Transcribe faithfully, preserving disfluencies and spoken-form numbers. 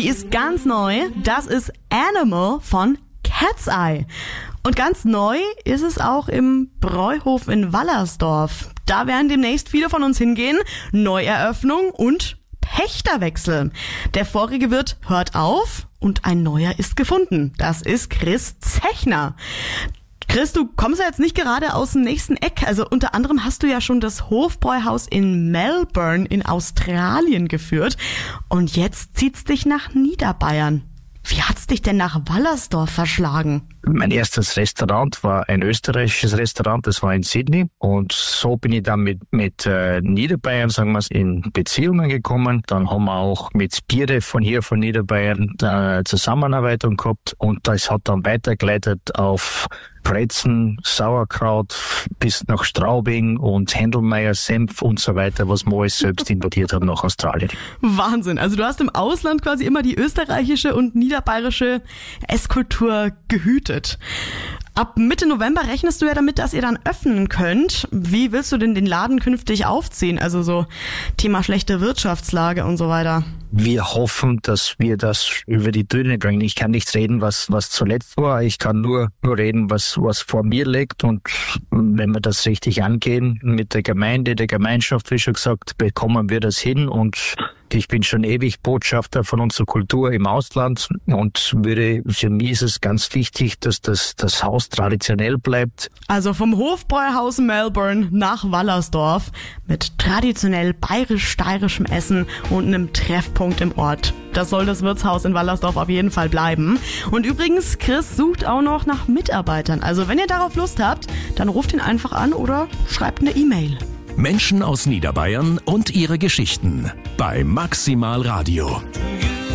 Die ist ganz neu. Das ist Animal von Cat's Eye. Und ganz neu ist es auch im Bräuhof in Wallersdorf. Da werden demnächst viele von uns hingehen. Neueröffnung und Pächterwechsel. Der vorige Wirt hört auf und ein neuer ist gefunden. Das ist Chris Zechner. Chris, du kommst ja jetzt nicht gerade aus dem nächsten Eck. Also unter anderem hast du ja schon das Hofbräuhaus in Melbourne in Australien geführt. Und jetzt zieht's dich nach Niederbayern. Wie hat's dich denn nach Wallersdorf verschlagen? Mein erstes Restaurant war ein österreichisches Restaurant, das war in Sydney. Und so bin ich dann mit, mit äh, Niederbayern, sagen wir es, in Beziehungen gekommen. Dann haben wir auch mit Spiere von hier, von Niederbayern, äh, Zusammenarbeit gehabt. Und das hat dann weitergeleitet auf Brezen, Sauerkraut bis nach Straubing und Händelmeier Senf und so weiter, was wir alles selbst importiert haben nach Australien. Wahnsinn. Also du hast im Ausland quasi immer die österreichische und niederbayerische Esskultur gehütet. Ab Mitte November rechnest du ja damit, dass ihr dann öffnen könnt. Wie willst du denn den Laden künftig aufziehen? Also so Thema schlechte Wirtschaftslage und so weiter. Wir hoffen, dass wir das über die Bühne bringen. Ich kann nicht reden, was was zuletzt war. Ich kann nur nur reden, was was vor mir liegt. Und wenn wir das richtig angehen mit der Gemeinde, der Gemeinschaft, wie schon gesagt, bekommen wir das hin. Und ich bin schon ewig Botschafter von unserer Kultur im Ausland und würde, für mich ist es ganz wichtig, dass das, das Haus traditionell bleibt. Also vom Hofbräuhaus Melbourne nach Wallersdorf mit traditionell bayerisch-steirischem Essen und einem Treffpunkt im Ort. Das soll das Wirtshaus in Wallersdorf auf jeden Fall bleiben. Und übrigens, Chris sucht auch noch nach Mitarbeitern. Also wenn ihr darauf Lust habt, dann ruft ihn einfach an oder schreibt eine E-Mail. Menschen aus Niederbayern und ihre Geschichten bei Maximal Radio.